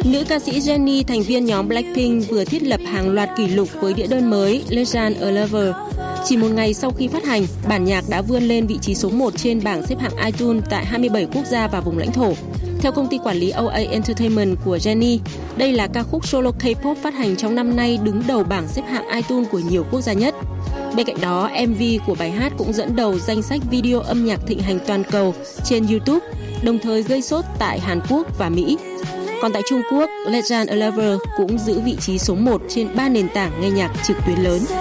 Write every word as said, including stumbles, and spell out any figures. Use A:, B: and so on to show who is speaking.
A: Nữ ca sĩ Jennie, thành viên nhóm Blackpink, vừa thiết lập hàng loạt kỷ lục với đĩa đơn mới Legend a Lover. Chỉ một ngày sau khi phát hành, bản nhạc đã vươn lên vị trí số một trên bảng xếp hạng iTunes tại hai mươi bảy quốc gia và vùng lãnh thổ. Theo công ty quản lý o a Entertainment của Jennie, đây là ca khúc solo K-pop phát hành trong năm nay đứng đầu bảng xếp hạng iTunes của nhiều quốc gia nhất. Bên cạnh đó, em vê của bài hát cũng dẫn đầu danh sách video âm nhạc thịnh hành toàn cầu trên YouTube, đồng thời gây sốt tại Hàn Quốc và Mỹ. Còn tại Trung Quốc, Legend a Lover cũng giữ vị trí số một trên ba nền tảng nghe nhạc trực tuyến lớn.